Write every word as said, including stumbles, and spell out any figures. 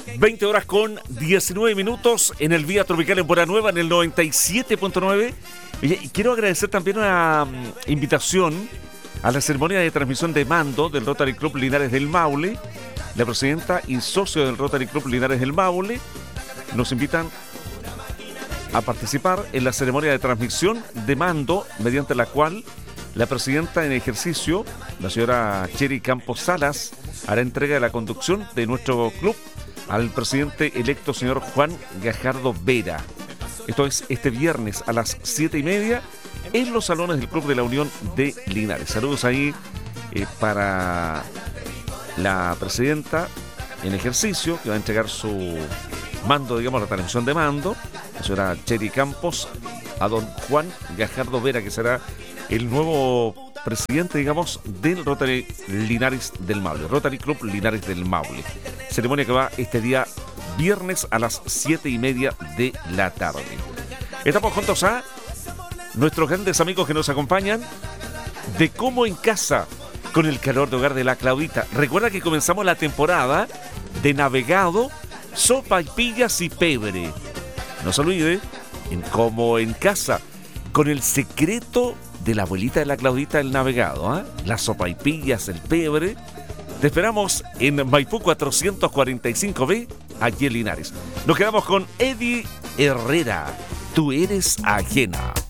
veinte horas con diecinueve minutos en el Vía Tropical en Buena Nueva, en el noventa y siete punto nueve. Y quiero agradecer también una um, invitación a la ceremonia de transmisión de mando del Rotary Club Linares del Maule. La presidenta y socio del Rotary Club Linares del Maule nos invitan a participar en la ceremonia de transmisión de mando, mediante la cual la presidenta en ejercicio, la señora Cheri Campos Salas, hará entrega de la conducción de nuestro club al presidente electo, señor Juan Gajardo Vera. Esto es este viernes a las siete y media en los salones del Club de la Unión de Linares. Saludos ahí eh, para la presidenta en ejercicio, que va a entregar su mando, digamos, la transmisión de mando, la señora Cheri Campos, a don Juan Gajardo Vera, que será el nuevo presidente, digamos, del Rotary Linares del Maule, Rotary Club Linares del Maule. Ceremonia que va este día viernes a las siete y media de la tarde. Estamos juntos a nuestros grandes amigos que nos acompañan de Como en Casa, con el calor de hogar de la Claudita. Recuerda que comenzamos la temporada de navegado, sopaipillas y pebre. No se olvide, en Como en Casa, con el secreto de la abuelita de la Claudita del navegado, ¿eh? Las sopaipillas, el pebre. Te esperamos en Maipú cuatrocientos cuarenta y cinco B, aquí en Linares. Nos quedamos con Eddie Herrera. Tú eres ajena.